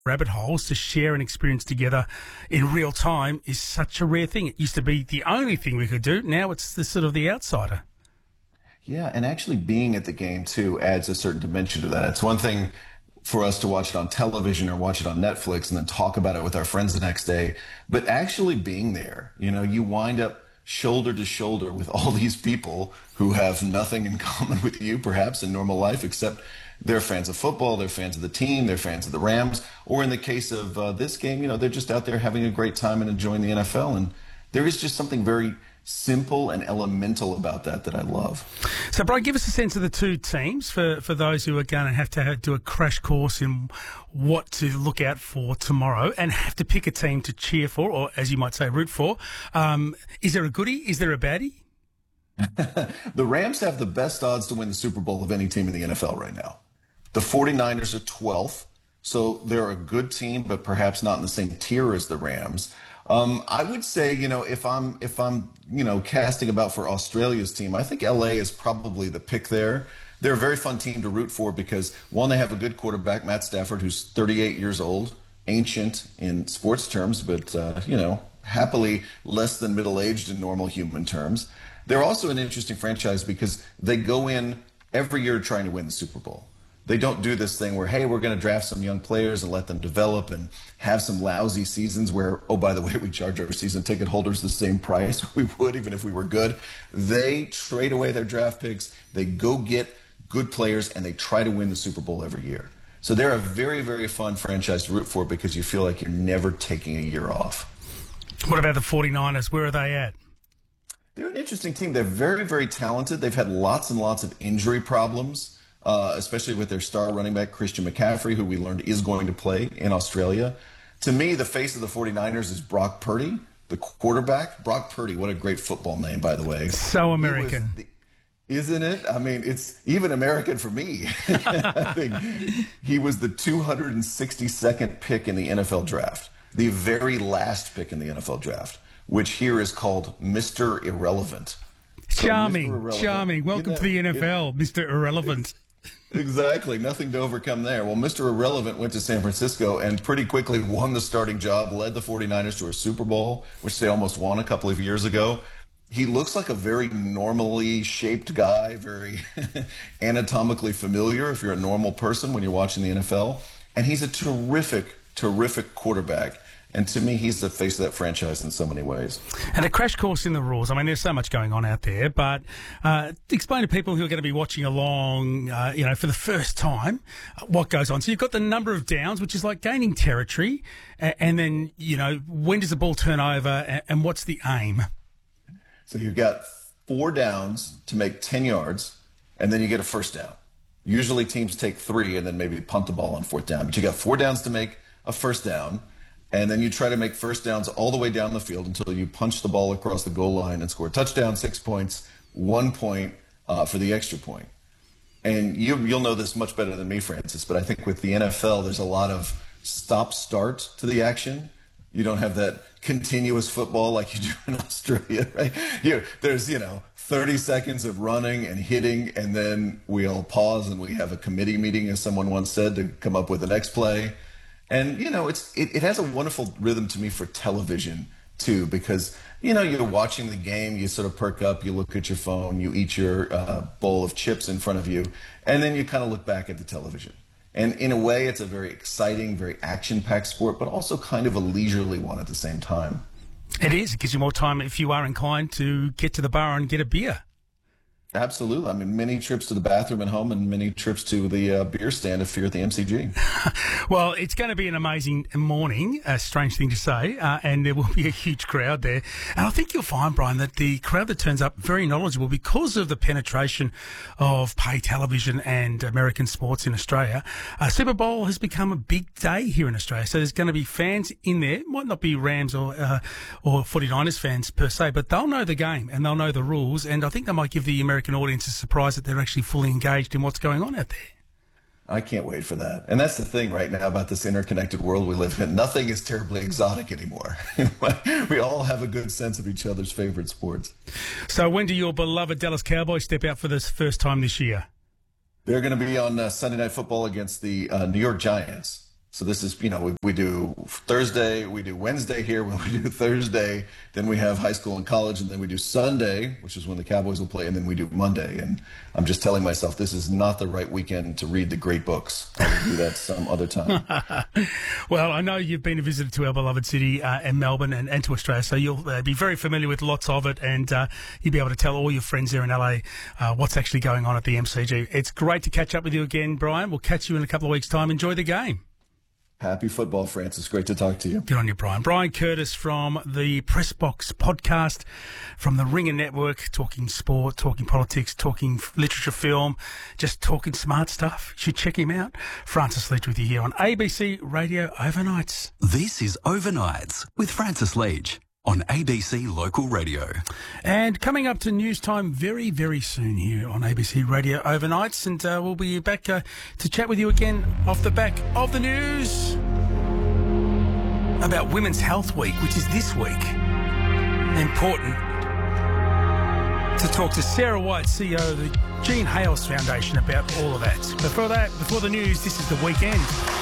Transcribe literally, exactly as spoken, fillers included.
rabbit holes to share an experience together in real time is such a rare thing. It used to be the only thing we could do. Now it's the sort of the outsider. Yeah, and actually being at the game too adds a certain dimension to that. It's one thing for us to watch it on television or watch it on Netflix and then talk about it with our friends the next day, but actually being there, you know, you wind up shoulder to shoulder with all these people who have nothing in common with you, perhaps in normal life, except they're fans of football, they're fans of the team, they're fans of the Rams, or in the case of uh, this game, you know, they're just out there having a great time and enjoying the N F L. And there is just something very simple and elemental about that that I love. So, Brian, give us a sense of the two teams for, for those who are going to have to have, do a crash course in what to look out for tomorrow and have to pick a team to cheer for, or as you might say, root for. Um, is there a goodie? Is there a baddie? The Rams have the best odds to win the Super Bowl of any team in the N F L right now. The 49ers are twelfth, so they're a good team, but perhaps not in the same tier as the Rams. Um, I would say, you know, if I'm if I'm you know casting about for Australia's team, I think L A is probably the pick there. They're a very fun team to root for because one, they have a good quarterback, Matt Stafford, who's thirty-eight years old, ancient in sports terms, but uh, you know, happily less than middle-aged in normal human terms. They're also an interesting franchise because they go in every year trying to win the Super Bowl. They don't do this thing where, hey, we're going to draft some young players and let them develop and have some lousy seasons where, oh, by the way, we charge our season ticket holders the same price we would even if we were good. They trade away their draft picks. They go get good players, and they try to win the Super Bowl every year. So they're a very, very fun franchise to root for because you feel like you're never taking a year off. What about the 49ers? Where are they at? They're an interesting team. They're very, very talented. They've had lots and lots of injury problems, uh, especially with their star running back, Christian McCaffrey, who we learned is going to play in Australia. To me, the face of the 49ers is Brock Purdy, the quarterback. Brock Purdy, what a great football name, by the way. So American. The, isn't it? I mean, it's even American for me. I think he was the two hundred sixty-second pick in the N F L draft, the very last pick in the N F L draft, which here is called Mister Irrelevant. So charming, Mister Irrelevant, charming. Welcome you know, to the N F L, it, Mister Irrelevant. Exactly. Nothing to overcome there. Well, Mister Irrelevant went to San Francisco and pretty quickly won the starting job, led the 49ers to a Super Bowl, which they almost won a couple of years ago. He looks like a very normally shaped guy, very anatomically familiar if you're a normal person when you're watching the N F L. And he's a terrific, terrific quarterback. And to me, he's the face of that franchise in so many ways. And a crash course in the rules. I mean, there's so much going on out there, but uh, explain to people who are going to be watching along, uh, you know, for the first time, uh, what goes on. So you've got the number of downs, which is like gaining territory, and, and then, you know, when does the ball turn over, and, and what's the aim? So you've got four downs to make ten yards, and then you get a first down. Usually teams take three and then maybe punt the ball on fourth down, but you got four downs to make a first down. And then you try to make first downs all the way down the field until you punch the ball across the goal line and score a touchdown, six points, one point uh, for the extra point. And you, you'll know this much better than me, Francis, but I think with the N F L, there's a lot of stop-start to the action. You don't have that continuous football like you do in Australia, right? You, there's, you know, thirty seconds of running and hitting, and then we all pause and we have a committee meeting, as someone once said, to come up with the next play. And, you know, it's it, it has a wonderful rhythm to me for television, too, because, you know, you're watching the game, you sort of perk up, you look at your phone, you eat your uh, bowl of chips in front of you, and then you kind of look back at the television. And in a way, it's a very exciting, very action-packed sport, but also kind of a leisurely one at the same time. It is. It gives you more time if you are inclined to get to the bar and get a beer. Absolutely. I mean, many trips to the bathroom at home and many trips to the uh, beer stand if you're at the M C G. Well, it's going to be an amazing morning, a strange thing to say, uh, and there will be a huge crowd there. And I think you'll find, Brian, that the crowd that turns up very knowledgeable because of the penetration of pay television and American sports in Australia. Uh, Super Bowl has become a big day here in Australia. So there's going to be fans in there, might not be Rams or, uh, or 49ers fans per se, but they'll know the game and they'll know the rules. And I think they might give the American audience is surprised that they're actually fully engaged in what's going on out there. I can't wait for that. And that's the thing right now about this interconnected world we live in. Nothing is terribly exotic anymore. We all have a good sense of each other's favorite sports. So when do your beloved Dallas Cowboys step out for this first time this year? They're going to be on uh, Sunday Night Football against the uh, New York Giants. So this is, you know, we, we do Thursday, we do Wednesday here, when we do Thursday, then we have high school and college, and then we do Sunday, which is when the Cowboys will play, and then we do Monday. And I'm just telling myself this is not the right weekend to read the great books. I will do that some other time. Well, I know you've been a visitor to our beloved city uh, in Melbourne and, and to Australia, so you'll uh, be very familiar with lots of it, and uh, you'll be able to tell all your friends there in L A uh, what's actually going on at the M C G. It's great to catch up with you again, Brian. We'll catch you in a couple of weeks' time. Enjoy the game. Happy football, Francis. Great to talk to you. Good on you, Brian. Brian Curtis from the Press Box podcast, from the Ringer Network, talking sport, talking politics, talking literature, film, just talking smart stuff. You should check him out. Francis Leach with you here on A B C Radio Overnights. This is Overnights with Francis Leach on A B C Local Radio. And coming up to news time very, very soon here on A B C Radio Overnights. And uh, we'll be back uh, to chat with you again off the back of the news about Women's Health Week, which is this week. Important to talk to Sarah White, C E O of the Jean Hales Foundation, about all of that. Before that, before the news, this is The Weekend.